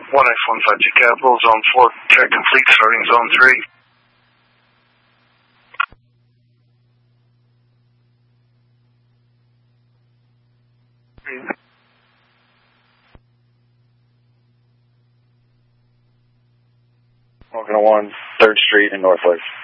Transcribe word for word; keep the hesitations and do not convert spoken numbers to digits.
one F one five two Capital, Zone four, check complete, starting Zone three. Walking on one, third Street in Northwest.